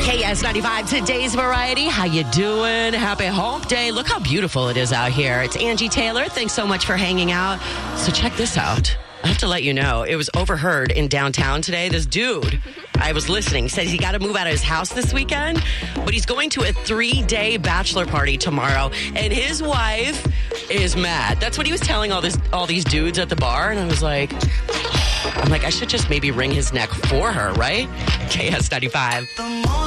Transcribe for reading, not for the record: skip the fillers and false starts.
KS95, today's variety. How you doing? Happy hump day. Look how beautiful it is out here. It's Angie Taylor. Thanks so much for hanging out. So check this out. I have to let you know, it was overheard in downtown today. This dude, I was listening, says he got to move out of his house this weekend, but he's going to a 3-day bachelor party tomorrow, and his wife is mad. That's what he was telling all these dudes at the bar, and I was like, I should just maybe wring his neck for her, right? KS95.